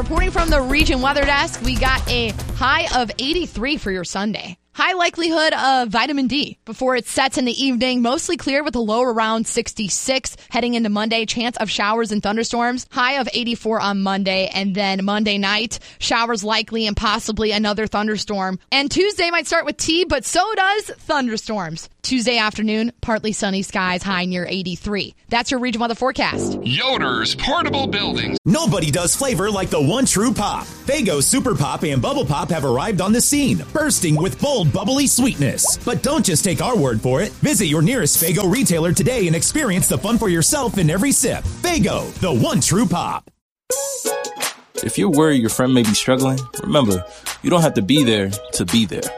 Reporting from the Region Weather Desk, we got a high of 83 for your Sunday. High likelihood of vitamin D before it sets in the evening. Mostly clear with a low around 66. Heading into Monday, chance of showers and thunderstorms. High of 84 on Monday. And then Monday night, showers likely and possibly another thunderstorm. And Tuesday might start with T, but so does thunderstorms. Tuesday afternoon, partly sunny skies, high near 83. That's your Region Weather forecast. Yoder's Portable Buildings. Nobody does flavor like the one true pop. Faygo Super Pop and Bubble Pop have arrived on the scene, bursting with bold, bubbly sweetness. But don't just take our word for it. Visit your nearest Faygo retailer today and experience the fun for yourself in every sip. Faygo, the one true pop. If you're worried your friend may be struggling, remember, you don't have to be there to be there.